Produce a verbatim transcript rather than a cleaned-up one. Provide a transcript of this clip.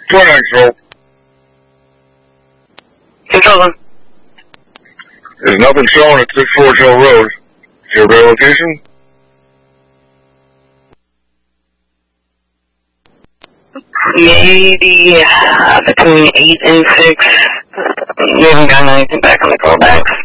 twenty-nine control. Control. There's nothing showing at six Forge Hill Road. Is your better location? Maybe uh, between eight and six. We haven't gotten anything back on the callbacks.